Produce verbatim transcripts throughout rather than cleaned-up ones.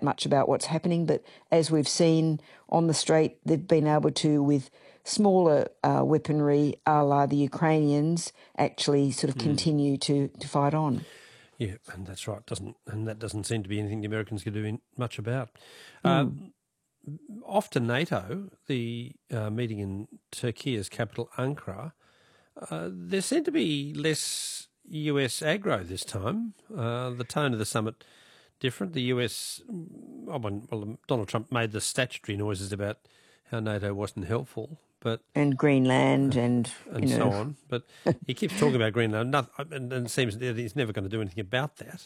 that much about what's happening, but as we've seen on the straight, they've been able to, with smaller uh, weaponry, a la the Ukrainians, actually sort of mm. continue to, to fight on. Yeah, and that's right. Doesn't and that doesn't seem to be anything the Americans can do in, much about. Mm. Uh, off to NATO, the uh, meeting in Turkey's capital, Ankara, uh, there seemed to be less U S aggro this time. Uh, the tone of the summit different. The U S, oh, well, Donald Trump made the statutory noises about how NATO wasn't helpful, but and Greenland and and you so know. on. But he keeps talking about Greenland, nothing, and, and it seems that he's never going to do anything about that.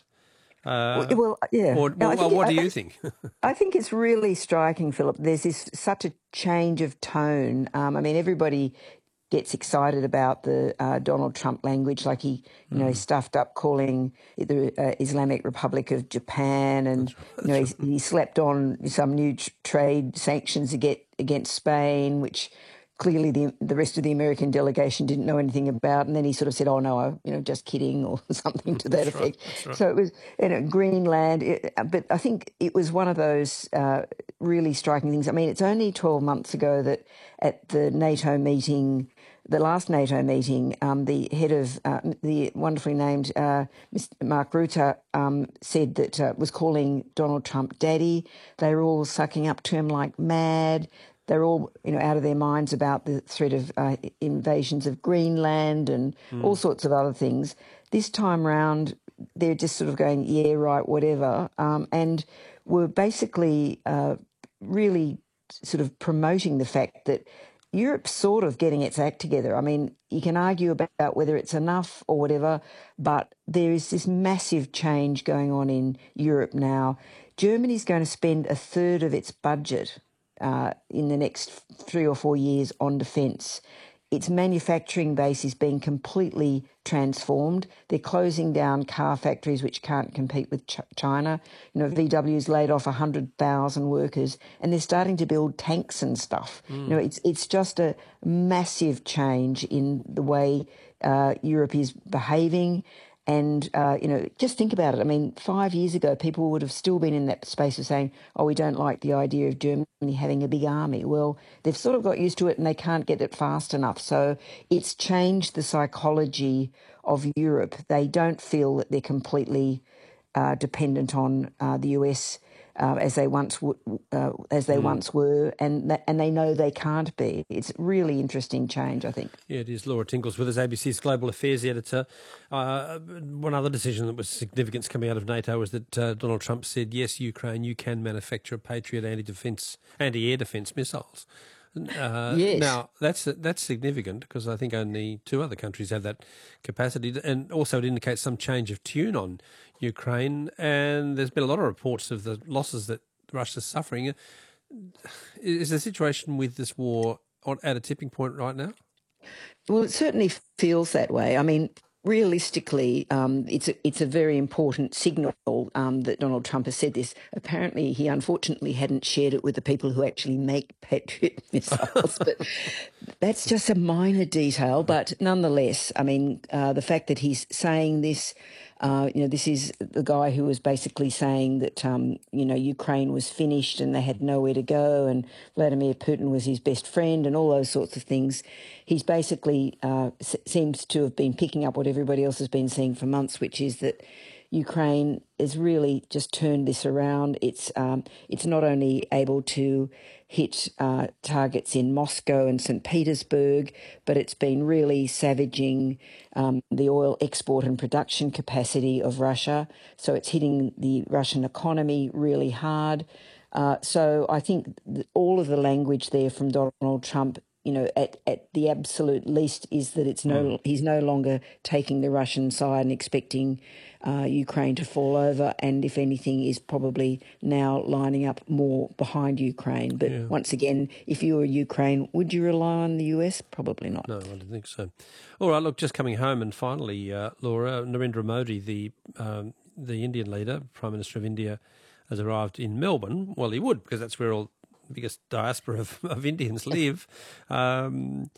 Uh, well, well, yeah. Or, no, well, what it, do I, you think? I think it's really striking, Philip. There's this such a change of tone. Um, I mean, everybody gets excited about the uh, Donald Trump language, like he, you know, mm. he stuffed up calling it the uh, Islamic Republic of Japan, and right, you know, right. he, he slapped on some new tr- trade sanctions against, against Spain, which clearly the the rest of the American delegation didn't know anything about, and then he sort of said, "Oh no, I, you know, just kidding," or something to that that's effect. Right, right. So it was, you know, Greenland. It, but I think it was one of those uh, really striking things. I mean, it's only twelve months ago that at the NATO meeting, the last NATO meeting, um, the head of uh, the wonderfully named uh, Mister Mark Rutte um, said that uh, was calling Donald Trump daddy. They were all sucking up to him like mad. They're all, you know, out of their minds about the threat of uh, invasions of Greenland and mm. all sorts of other things. This time round, they're just sort of going, yeah, right, whatever, um, and were basically uh, really sort of promoting the fact that Europe's sort of getting its act together. I mean, you can argue about whether it's enough or whatever, but there is this massive change going on in Europe now. Germany's going to spend a third of its budget Uh, in the next three or four years on defence. Its manufacturing base is being completely transformed. They're closing down car factories which can't compete with Ch- China. You know, V W's laid off one hundred thousand workers, and they're starting to build tanks and stuff. Mm. You know, it's it's just a massive change in the way uh, Europe is behaving. And, uh, you know, just think about it. I mean, five years ago, people would have still been in that space of saying, oh, we don't like the idea of Germany having a big army. Well, they've sort of got used to it and they can't get it fast enough. So it's changed the psychology of Europe. They don't feel that they're completely uh, dependent on uh, the U S Uh, as they once w- uh, as they mm. once were, and th- and they know they can't be. It's really interesting change, I think. Yeah, it is. Laura Tinkle's with us, A B C's Global Affairs editor. Uh, one other decision that was significant coming out of NATO was that uh, Donald Trump said, yes, Ukraine, you can manufacture Patriot anti-defence, anti-air defence missiles. Uh, yes. Now, that's that's significant because I think only two other countries have that capacity. And also it indicates some change of tune on Ukraine. And there's been a lot of reports of the losses that Russia's suffering. Is the situation with this war at a tipping point right now? Well, it certainly feels that way. I mean, realistically, um, it's a, it's a very important signal um, that Donald Trump has said this. Apparently, he unfortunately hadn't shared it with the people who actually make Patriot missiles, but that's just a minor detail. But nonetheless, I mean, uh, the fact that he's saying this, uh, you know, this is the guy who was basically saying that, um, you know, Ukraine was finished and they had nowhere to go and Vladimir Putin was his best friend and all those sorts of things. He's basically uh, s- seems to have been picking up what everybody else has been saying for months, which is that Ukraine has really just turned this around. It's um, it's not only able to hit uh, targets in Moscow and Saint Petersburg, but it's been really savaging um, the oil export and production capacity of Russia. So it's hitting the Russian economy really hard. Uh, so I think th- all of the language there from Donald Trump, you know, at, at the absolute least is that it's no mm. he's no longer taking the Russian side and expecting uh, Ukraine to fall over, and if anything, is probably now lining up more behind Ukraine. But yeah. once again, if you were Ukraine, would you rely on the U S? Probably not. No, I don't think so. All right, look, just coming home, and finally, uh, Laura, Narendra Modi, the um, the Indian leader, Prime Minister of India, has arrived in Melbourne. Well, he would, because that's where all the biggest diaspora of, of Indians live. Um,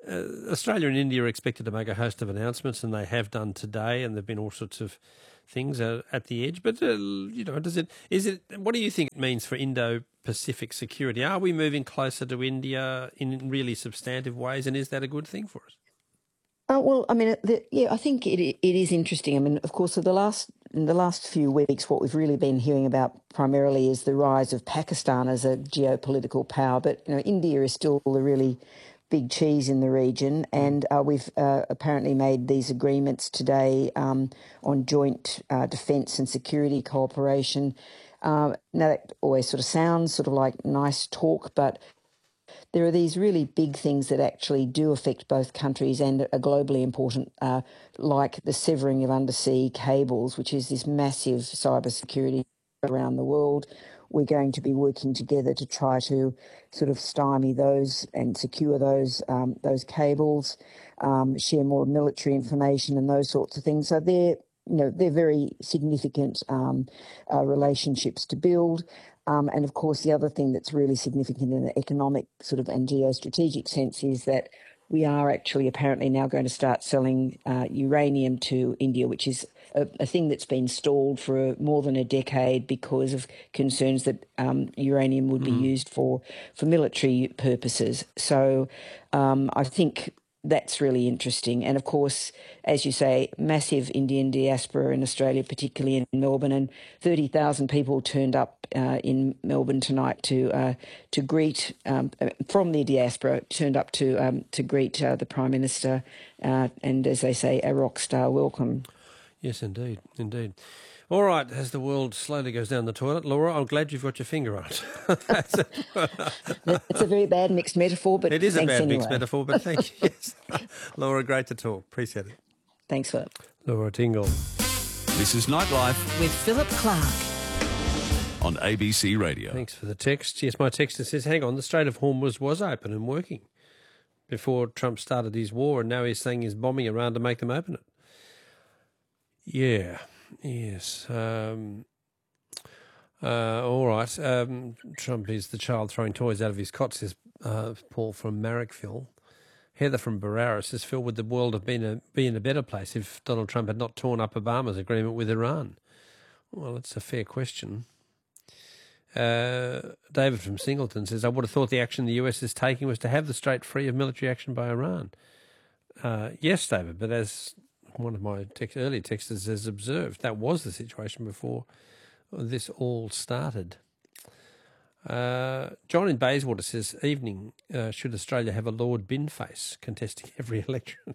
uh, Australia and India are expected to make a host of announcements, and they have done today, and there've been all sorts of things uh, at the edge. But, uh, you know, does it, is it, what do you think it means for Indo-Pacific security? Are we moving closer to India in really substantive ways, and is that a good thing for us? Uh, well, I mean, the, yeah, I think it it is interesting. I mean, of course, for the last in the last few weeks, what we've really been hearing about primarily is the rise of Pakistan as a geopolitical power. But you know, India is still a really big cheese in the region, and uh, we've uh, apparently made these agreements today um, on joint uh, defence and security cooperation. Uh, now, that always sort of sounds sort of like nice talk, but there are these really big things that actually do affect both countries and are globally important, uh, like the severing of undersea cables, which is this massive cybersecurity around the world. We're going to be working together to try to sort of stymie those and secure those um, those cables, um, share more military information and those sorts of things. So they're you know they're very significant um, uh, relationships to build. Um, and of course, the other thing that's really significant in the economic sort of and geostrategic sense is that we are actually apparently now going to start selling uh, uranium to India, which is a, a thing that's been stalled for more than a decade because of concerns that um, uranium would be Mm. used for, for military purposes. So um, I think that's really interesting. And of course, as you say, massive Indian diaspora in Australia, particularly in Melbourne, and thirty thousand people turned up uh, in Melbourne tonight to uh, to greet, um, from the diaspora, turned up to um, to greet uh, the Prime Minister, uh, and as they say, a rock star welcome. Yes, indeed, indeed. All right, as the world slowly goes down the toilet, Laura, I'm glad you've got your finger on it. It's a very bad mixed metaphor, but it is a thanks bad anyway. mixed metaphor, but thank you. Yes. Laura, great to talk. Appreciate it. Thanks, Philip. Laura Tingle. This is Nightlife with Philip Clark on A B C Radio. Thanks for the text. Yes, my texter says, hang on, the Strait of Hormuz was open and working before Trump started his war, and now he's saying he's bombing around to make them open it. Yeah, yes. Um, uh, all right. Um, Trump is the child throwing toys out of his cot, says uh, Paul from Marrickville. Heather from Barara says, Phil, would the world have been a, be in a better place if Donald Trump had not torn up Obama's agreement with Iran? Well, that's a fair question. Uh, David from Singleton says, I would have thought the action the U S is taking was to have the strait free of military action by Iran. Uh, yes, David, but as one of my text, earlier texters has observed, that was the situation before this all started. Uh, John in Bayswater says, evening, uh, should Australia have a Lord Binface contesting every election?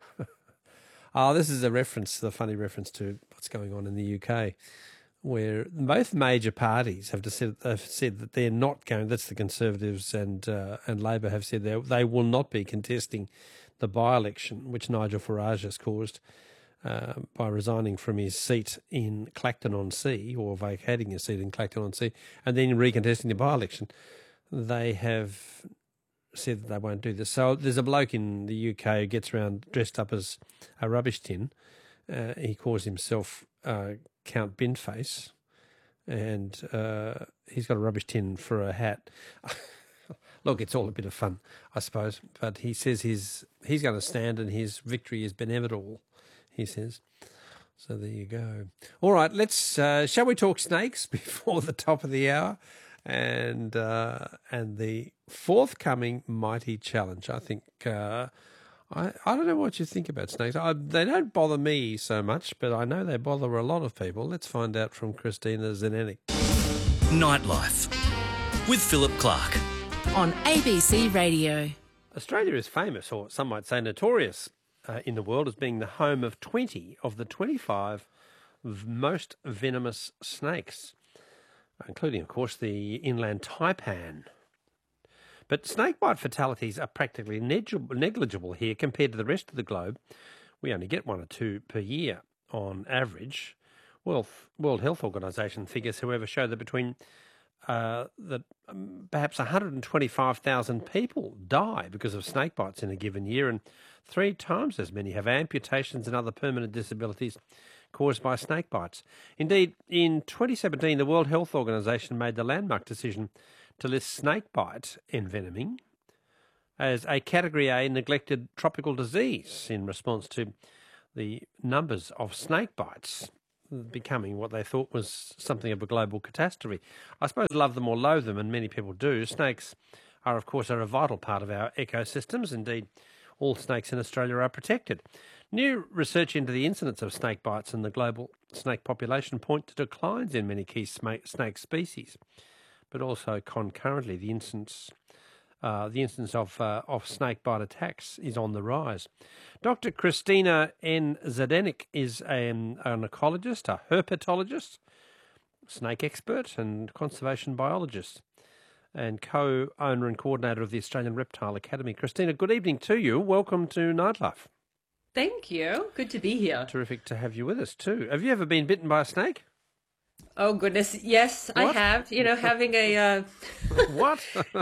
Oh, this is a reference, the funny reference to what's going on in the U K, where both major parties have, said, have said that they're not going, that's the Conservatives and uh, and Labor have said they, they will not be contesting the by-election, which Nigel Farage has caused uh, by resigning from his seat in Clacton-on-Sea, or vacating his seat in Clacton-on-Sea, and then recontesting the by-election. They have said that they won't do this. So there's a bloke in the U K who gets around dressed up as a rubbish tin. Uh, he calls himself uh, Count Binface, and uh, he's got a rubbish tin for a hat. Look, it's all a bit of fun, I suppose, but he says he's he's going to stand and his victory is inevitable, he says. So there you go. All right, let's uh, shall we talk snakes before the top of the hour, and uh, and the forthcoming Mighty Challenge. I think uh, I I don't know what you think about snakes. I, they don't bother me so much, but I know they bother a lot of people. Let's find out from Christina Zenenik. Nightlife with Philip Clark on A B C Radio. Australia is famous, or some might say notorious, uh, in the world as being the home of twenty of the twenty-five most venomous snakes, including, of course, the inland taipan. But snakebite fatalities are practically negligible here compared to the rest of the globe. We only get one or two per year on average. World, World Health Organization figures, however, show that between uh, that um, perhaps one hundred twenty-five thousand people die because of snake bites in a given year, and three times as many have amputations and other permanent disabilities caused by snake bites. Indeed, in twenty seventeen, the World Health Organization made the landmark decision to list snakebite envenoming as a Category A neglected tropical disease in response to the numbers of snake bites becoming what they thought was something of a global catastrophe. I suppose love them or loathe them, and many people do. Snakes are, of course, are a vital part of our ecosystems. Indeed, all snakes in Australia are protected. New research into the incidence of snake bites in the global snake population point to declines in many key snake species, but also concurrently the instance uh, the instance of uh, of snake bite attacks is on the rise. Doctor Christina N. Zdenek is an, an ecologist, a herpetologist, snake expert and conservation biologist, and co-owner and coordinator of the Australian Reptile Academy. Christina, good evening to you. Welcome to Nightlife. Thank you. Good to be here. Terrific to have you with us too. Have you ever been bitten by a snake? Oh, goodness. Yes, What? I have. You know, having a... Uh... What?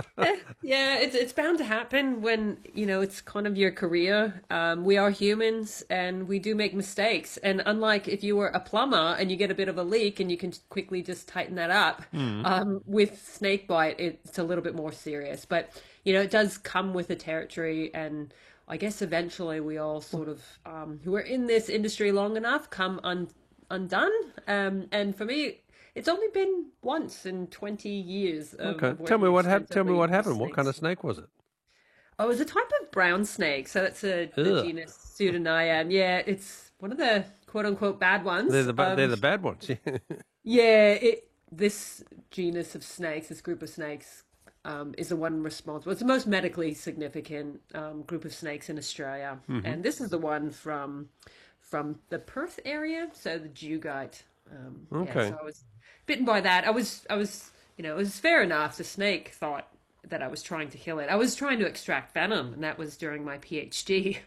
yeah, it's, it's bound to happen when, you know, it's kind of your career. Um, we are humans and we do make mistakes. And unlike if you were a plumber and you get a bit of a leak and you can quickly just tighten that up, Mm. um, with snake bite, it's a little bit more serious. But, you know, it does come with the territory, and I guess eventually we all sort of, um, who are in this industry long enough, come un- undone. Um, and for me, it's only been once in twenty years. Of Okay. working Tell me what happened. Tell me extensively what with happened. What kind of snakes. snake was it? Oh, it was a type of brown snake. So that's a, the Ugh. genus Pseudonaiad. Yeah, it's one of the quote unquote bad ones. They're the ba- Um, they're the bad ones. yeah, it, this genus of snakes, this group of snakes, um, is the one responsible. It's the most medically significant um, group of snakes in Australia, and this is the one from from the Perth area, so the Dugite. Um, Okay. Yeah, so I was bitten by that. I was, I was, you know, it was fair enough. The snake thought that I was trying to kill it. I was trying to extract venom, and that was during my PhD.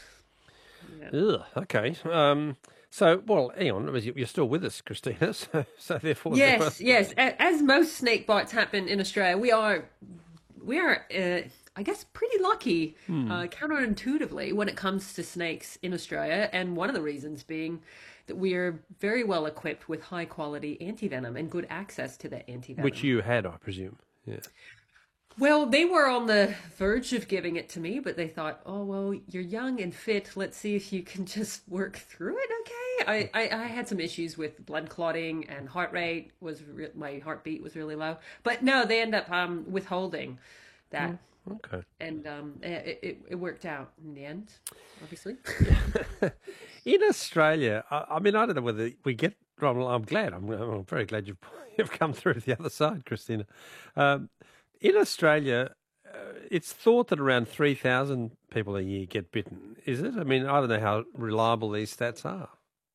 Ugh, okay. Um, so, well, hang on. You're still with us, Christina. So, so therefore, there Yes, was- yes. A- As most snake bites happen in Australia, we are, we are, uh, I guess, pretty lucky, uh, counterintuitively, when it comes to snakes in Australia. And one of the reasons being that we are very well equipped with high quality antivenom and good access to that antivenom. which you had, I presume. Yeah. Well, they were on the verge of giving it to me, but they thought, oh, well, you're young and fit. Let's see if you can just work through it, okay? I, I, I had some issues with blood clotting, and heart rate was, re- my heartbeat was really low. But no, they end up um, withholding that. Okay. And um, it, it, it worked out in the end, obviously. In Australia, I, I mean, I don't know whether we get. Well, I'm glad. I'm, I'm very glad you've, you've come through to the other side, Christina. Um, in Australia, uh, it's thought that around three thousand people a year get bitten. Is it? I mean, I don't know how reliable these stats are.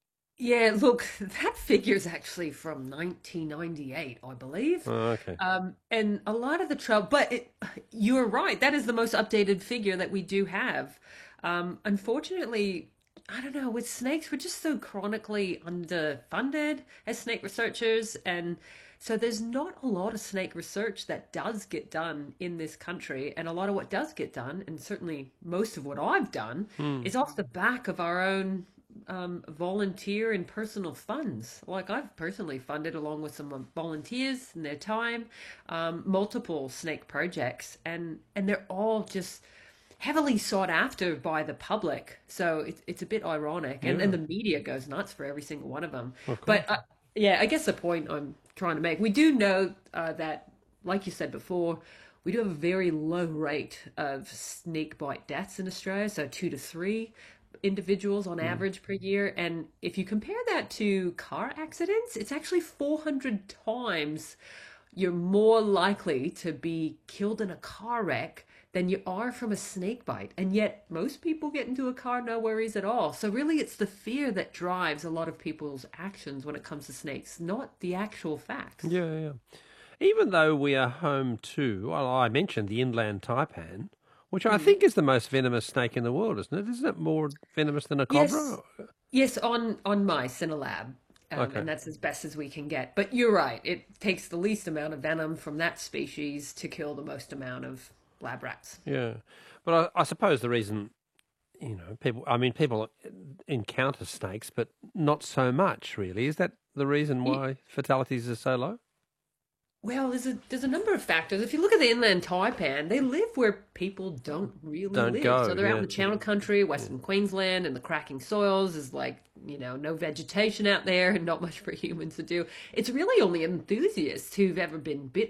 Yeah, look, that figure's actually from nineteen ninety-eight, I believe. Oh, okay. Um, and a lot of the trouble, but it, you're right, that is the most updated figure that we do have. Um, unfortunately, I don't know, with snakes, we're just so chronically underfunded as snake researchers. And so there's not a lot of snake research that does get done in this country. And a lot of what does get done, and certainly most of what I've done, is off the back of our own um, volunteer and personal funds. Like I've personally funded, along with some volunteers and their time, um, multiple snake projects, and and they're all just heavily sought after by the public. So it's it's a bit ironic, and, and the media goes nuts for every single one of them. But uh, yeah, I guess the point I'm trying to make, we do know uh, that, like you said before, we do have a very low rate of snake bite deaths in Australia, so two to three individuals on average per year. And if you compare that to car accidents, it's actually four hundred times you're more likely to be killed in a car wreck than you are from a snake bite. And yet most people get into a car, no worries at all. So really it's the fear that drives a lot of people's actions when it comes to snakes, not the actual facts. Yeah, yeah. Even though we are home to, well, I mentioned the inland taipan, which I think is the most venomous snake in the world, isn't it? Isn't it more venomous than a cobra? Yes, yes, on, on mice in a lab. Um, Okay. And that's as best as we can get. But you're right. It takes the least amount of venom from that species to kill the most amount of lab rats. Yeah. But I, I suppose the reason, you know, people, I mean, people encounter snakes, but not so much, really. Is that the reason why fatalities are so low? Well, there's a there's a number of factors. If you look at the inland taipan, they live where people don't really Don't live. go, So they're out yeah. in the Channel Country, Western Queensland, and the cracking soils is like, you know, no vegetation out there and not much for humans to do. It's really only enthusiasts who've ever been bitten